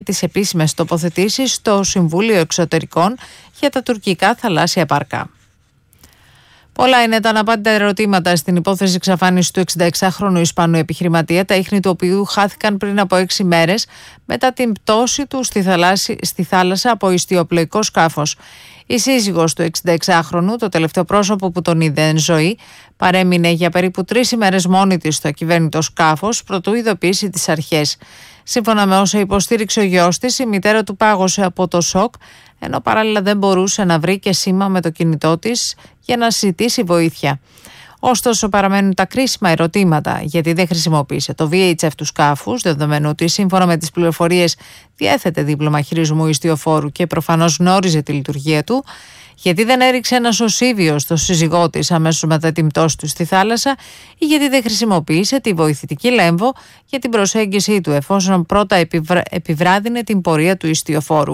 τις επίσημες τοποθετήσεις στο Συμβούλιο Εξωτερικών για τα τουρκικά θαλάσσια πάρκα. Πολλά είναι τα αναπάντητα ερωτήματα στην υπόθεση εξαφάνισης του 66χρονου Ισπανού επιχειρηματία, τα ίχνη του οποίου χάθηκαν πριν από 6 μέρες μετά την πτώση του στη θάλασσα από ιστιοπλοϊκό σκάφος. Η σύζυγος του 66χρονου, το τελευταίο πρόσωπο που τον είδε εν ζωή, παρέμεινε για περίπου 3 ημέρες μόνη της στο ακυβέρνητο σκάφος προτού ειδοποιήσει τις αρχές. Σύμφωνα με όσα υποστήριξε ο γιος της, η μητέρα του πάγωσε από το σοκ, ενώ παράλληλα δεν μπορούσε να βρει και σήμα με το κινητό της για να ζητήσει βοήθεια. Ωστόσο, παραμένουν τα κρίσιμα ερωτήματα, γιατί δεν χρησιμοποίησε το VHF του σκάφους, δεδομένου ότι σύμφωνα με τις πληροφορίες διέθετε δίπλωμα χειρισμού ιστιοφόρου και προφανώς γνώριζε τη λειτουργία του, γιατί δεν έριξε ένα σωσίβιο στο σύζυγό της αμέσως μετά την πτώση του στη θάλασσα, ή γιατί δεν χρησιμοποίησε τη βοηθητική λέμβο για την προσέγγιση του, εφόσον πρώτα επιβράδυνε την πορεία του ιστιοφόρου.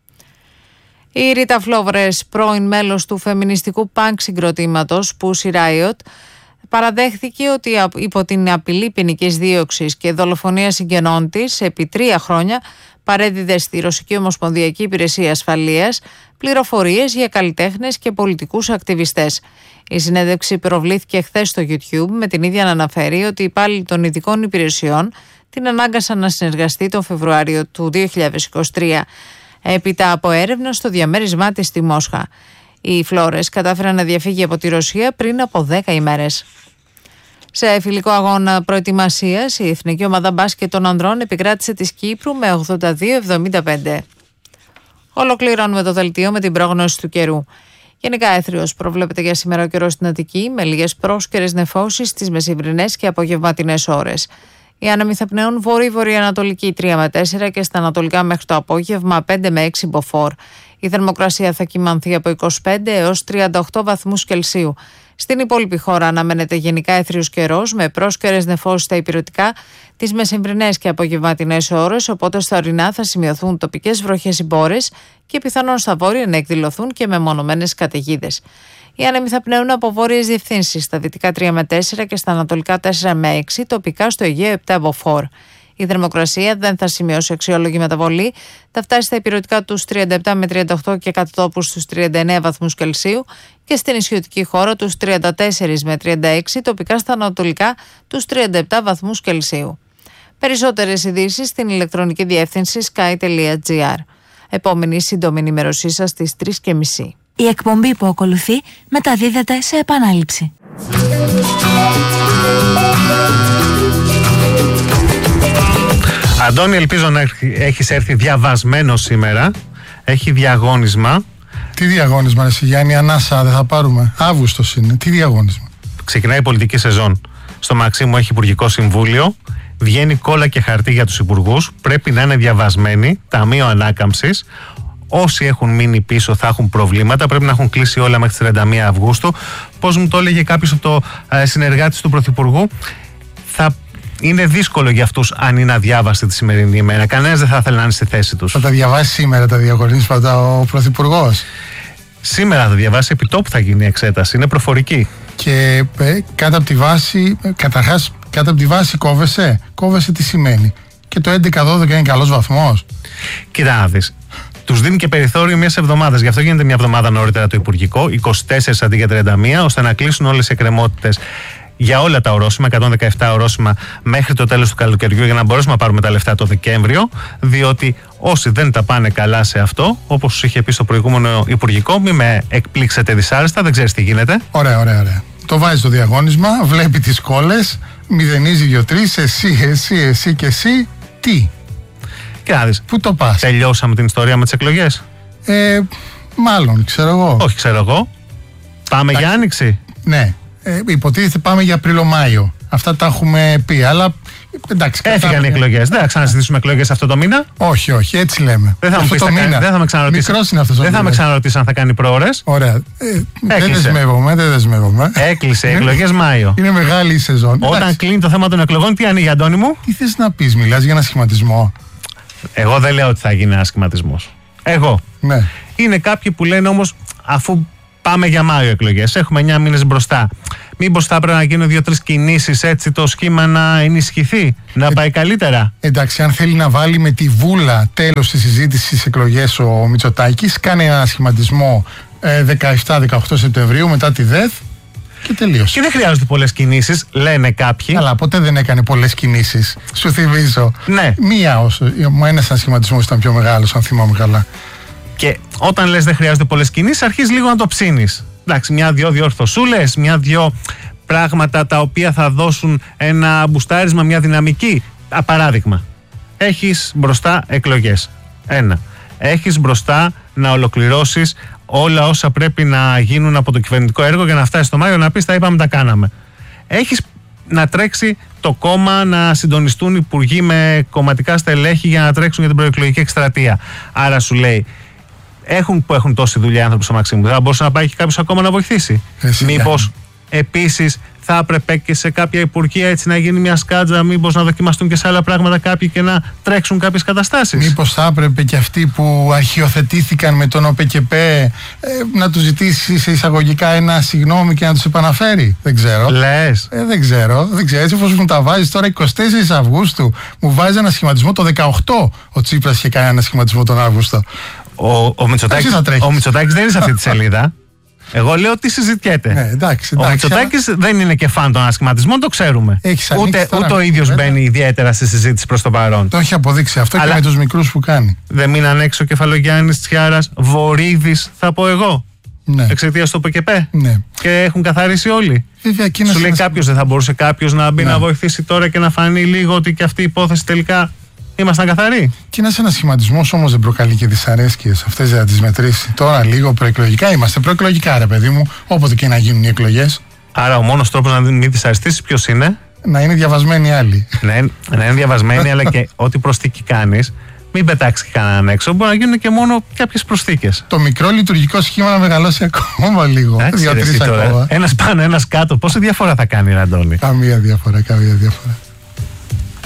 Η Ρίτα Φλόβρες, πρώην μέλος του φεμινιστικού πανκ συγκροτήματος Pussy Riot, παραδέχθηκε ότι υπό την απειλή ποινικής δίωξης και δολοφονία συγγενών της επί 3 χρόνια παρέδιδε στη Ρωσική Ομοσπονδιακή Υπηρεσία Ασφαλείας πληροφορίες για καλλιτέχνες και πολιτικούς ακτιβιστές. Η συνέντευξη προβλήθηκε χθες στο YouTube, με την ίδια να αναφέρει ότι οι υπάλληλοι των ειδικών υπηρεσιών την ανάγκασαν να συνεργαστεί τον Φεβρουάριο του 2023. Έπειτα από έρευνα στο διαμέρισμά της στη Μόσχα. Η Φλόρες κατάφερε να διαφύγει από τη Ρωσία πριν από 10 ημέρες. Σε φιλικό αγώνα προετοιμασίας, η Εθνική Ομάδα Μπάσκετ των Ανδρών επικράτησε της Κύπρου με 82-75. Ολοκληρώνουμε το δελτίο με την πρόγνωση του καιρού. Γενικά έθριος προβλέπεται για σήμερα ο καιρός στην Αττική, με λίγες πρόσκαιρες νεφώσεις στις μεσημβρινές και απογευματινές ώρες. Οι άνεμοι θα πνέουν βορρή-βορειοανατολική 3 με 4 και στα ανατολικά μέχρι το απόγευμα 5 με 6 μποφόρ. Η θερμοκρασία θα κυμανθεί από 25 έως 38 βαθμούς Κελσίου. Στην υπόλοιπη χώρα αναμένεται γενικά έθριος καιρός με πρόσκαιρες νεφώσεις στα ηπειρωτικά τις μεσημβρινές και απογευματινές ώρες, οπότε στα ορεινά θα σημειωθούν τοπικές βροχές ή μπόρες και πιθανόν στα βόρεια να εκδηλωθούν και μεμονωμένες καταιγίδες. Οι άνεμοι θα πνέουν από βόρειες διευθύνσεις, στα δυτικά 3 με 4 και στα ανατολικά 4 με 6, τοπικά στο Αιγαίο 7 μποφόρ. Η θερμοκρασία δεν θα σημειώσει αξιόλογη μεταβολή, θα φτάσει στα ηπειρωτικά τους 37 με 38 και κατά τόπους στους 39 βαθμούς Κελσίου και στην νησιωτική χώρα τους 34 με 36, τοπικά στα ανατολικά τους 37 βαθμούς Κελσίου. Περισσότερες ειδήσεις στην ηλεκτρονική διεύθυνση sky.gr. Επόμενη σύντομη ενημέρωσή σας στις 3:30. Η εκπομπή που ακολουθεί μεταδίδεται σε επανάληψη. Αντώνη, ελπίζω να έχεις έρθει διαβασμένο σήμερα. Έχει διαγώνισμα. Τι διαγώνισμα, ρε Γιάννη, ανάσα δεν θα πάρουμε. Αύγουστος είναι. Τι διαγώνισμα. Ξεκινάει η πολιτική σεζόν. Στο Μαξίμου έχει υπουργικό συμβούλιο. Βγαίνει κόλλα και χαρτί για τους υπουργούς. Πρέπει να είναι διαβασμένοι. Ταμείο Ανάκαμψης. Όσοι έχουν μείνει πίσω θα έχουν προβλήματα. Πρέπει να έχουν κλείσει όλα μέχρι τις 31 Αυγούστου. Πώς μου το έλεγε κάποιος από το συνεργάτης του Πρωθυπουργού, θα είναι δύσκολο για αυτούς αν είναι αδιάβαστοι τη σημερινή ημέρα. Κανένας δεν θα ήθελε να είναι στη θέση τους. Θα τα διαβάσει σήμερα τα διαγωνίσματα ο Πρωθυπουργός. Σήμερα θα διαβάσει, επί τόπου θα γίνει η εξέταση. Είναι προφορική. Και κάτω από τη βάση, καταρχάς, κάτω από τη βάση κόβεσαι. Κόβεσαι τι σημαίνει. Και το 11-12 είναι καλός βαθμός. Κοίτα να δεις. Τους δίνει και περιθώριο μιας εβδομάδας. Γι' αυτό γίνεται μια εβδομάδα νωρίτερα το Υπουργικό, 24 αντί για 31, ώστε να κλείσουν όλες οι εκκρεμότητες για όλα τα ορόσημα, 117 ορόσημα μέχρι το τέλος του καλοκαιριού, για να μπορέσουμε να πάρουμε τα λεφτά το Δεκέμβριο. Διότι όσοι δεν τα πάνε καλά σε αυτό, όπως σου είχε πει στο προηγούμενο Υπουργικό, μην με εκπλήξετε δυσάρεστα, δεν ξέρεις τι γίνεται. Ωραία. Το βάζει στο διαγώνισμα, βλέπει τις κόλλες, μηδενίζει 2-3, εσύ και εσύ. Τι. Και να δεις, πού το πας. Τελειώσαμε την ιστορία με τις εκλογές. Μάλλον, ξέρω εγώ. Όχι, ξέρω εγώ. Πάμε για άνοιξη. Ναι. Υποτίθεται πάμε για Απρίλιο-Μάιο. Αυτά τα έχουμε πει, αλλά εντάξει. Έφυγαν οι εκλογές. Δεν θα ξαναζητήσουμε εκλογές αυτό το μήνα. Όχι, έτσι λέμε. Δεν θα μου πεις, δεν θα με ξαναρωτήσεις. Μικρός είναι αυτός ο Δεν θα με ξαναρωτήσεις αν θα κάνει προώρες. Ωραία. Δεν δεσμεύομαι. Έκλεισε εκλογές Μάιο. Είναι μεγάλη η σεζόν. Όταν κλείνει το θέμα των εκλογών, τι ανοίγει, Αντώνη μου. Τι θες να πεις, μιλάς για ένα σχηματισμό. Εγώ δεν λέω ότι θα γίνει ένα σχηματισμός. Εγώ. Ναι. Είναι κάποιοι που λένε όμως, αφού πάμε για Μάιο εκλογές, έχουμε 9 μήνες μπροστά. Μήπως θα έπρεπε να γίνουν 2-3 κινήσεις έτσι το σχήμα να ενισχυθεί, να πάει καλύτερα? Εντάξει, αν θέλει να βάλει με τη βούλα τέλος στη συζήτηση στις εκλογές ο Μητσοτάκης, κάνει ένα σχηματισμό 17-18 Σεπτεμβρίου μετά τη ΔΕΘ και τελείωσε. Και δεν χρειάζονται πολλές κινήσεις, λένε κάποιοι. Αλλά ποτέ δεν έκανε πολλές κινήσεις. Σου θυμίζω. Ναι. Μία όσο. Ένας σχηματισμός ήταν πιο μεγάλος, αν θυμάμαι καλά. Και όταν λες δεν χρειάζονται πολλές κινήσεις, αρχίζεις λίγο να το ψήνεις. Εντάξει, μια-δυο διορθωσούλες, μια-δυο πράγματα τα οποία θα δώσουν ένα μπουστάρισμα, μια δυναμική. Παράδειγμα, έχεις μπροστά εκλογές. Ένα. Έχεις μπροστά να ολοκληρώσεις όλα όσα πρέπει να γίνουν από το κυβερνητικό έργο για να φτάσει στο Μάιο να πεις τα είπαμε, τα κάναμε. Έχεις να τρέξει το κόμμα, να συντονιστούν υπουργοί με κομματικά στελέχη για να τρέξουν για την προεκλογική εκστρατεία. Άρα σου λέει, που έχουν τόση δουλειά οι άνθρωποι στο Μαξίμου, θα μπορούσε να πάει και κάποιος ακόμα να βοηθήσει? Μήπως επίσης θα έπρεπε και σε κάποια υπουργεία έτσι να γίνει μια σκάτζα, μήπως να δοκιμαστούν και σε άλλα πράγματα κάποιοι και να τρέξουν κάποιες καταστάσεις? Μήπως θα έπρεπε και αυτοί που αρχιοθετήθηκαν με τον ΟΠΚΠ να τους ζητήσει σε εισαγωγικά ένα συγγνώμη και να τους επαναφέρει? Δεν ξέρω. Λες? Δεν ξέρω. Έτσι όπως μου τα βάζεις τώρα 24 Αυγούστου, μου βάζει ένα σχηματισμό το 18. Ο Τσίπρας είχε κάνει ένα σχηματισμό τον Αύγουστο. Ο Μητσοτάκης δεν είναι σε αυτή τη σελίδα. Εγώ λέω ότι συζητιέται. Ναι, εντάξει, ο Μητσοτάκης δεν είναι και φαν των ανασχηματισμών, το ξέρουμε. Ούτε ο ίδιος μπαίνει ιδιαίτερα στη συζήτηση προς το παρόν. Το έχει αποδείξει αυτό. Αλλά και με τους μικρούς που κάνει. Δεν μείναν έξω Κεφαλογιάννης, Τσιάρας, Βορίδης, θα πω εγώ. Ναι. Εξαιτίας του ΟΠΚΠ. Ναι. Και έχουν καθαρίσει όλοι. Βέβαια, σου λέει κάποιος, δεν θα μπορούσε κάποιος να μπει να βοηθήσει τώρα και να φανεί λίγο ότι και αυτή η υπόθεση τελικά ήμασταν καθαροί? Και ένας ανασχηματισμός όμως δεν προκαλεί και δυσαρέσκειες αυτές για να τις μετρήσει. Τώρα λίγο προεκλογικά είμαστε. Προεκλογικά, ρε παιδί μου, όποτε και να γίνουν οι εκλογές. Άρα ο μόνος τρόπος να μην δυσαρεστήσεις ποιος είναι? Να είναι διαβασμένοι άλλοι. Να είναι διαβασμένοι, αλλά και ό,τι προσθήκη κάνεις, μην πετάξει και κανέναν έξω. Μπορεί να γίνουν και μόνο κάποιες προσθήκες. Το μικρό λειτουργικό σχήμα να μεγαλώσει ακόμα λίγο. 2-3 ακόμα. Ένας πάνω, ένας κάτω. Πόση διαφορά θα κάνει, Αντώνη? Καμία διαφορά.